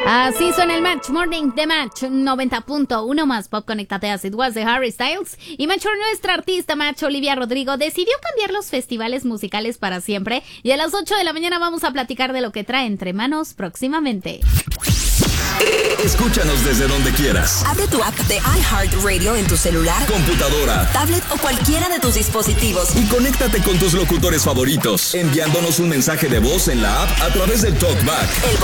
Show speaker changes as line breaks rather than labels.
Así suena el Match Morning de Match 90.1 más Pop. Conéctate a As It Was de Harry Styles. Y Match, nuestra artista Match Olivia Rodrigo decidió cambiar los festivales musicales para siempre. Y a las 8 de la mañana vamos a platicar de lo que trae entre manos próximamente.
Escúchanos desde donde quieras.
Abre tu app de iHeartRadio en tu celular,
computadora,
tablet o cualquiera de tus dispositivos.
Y conéctate con tus locutores favoritos, enviándonos un mensaje de voz en la app a través del TalkBack.
El